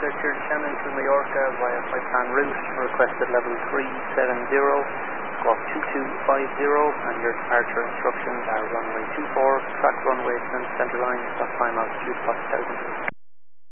Richard, Shannon to Mallorca via flight plan route, requested level 370, squawk 2250, and your departure instructions are runway 24, track runway, center line, stop time altitude 40,000.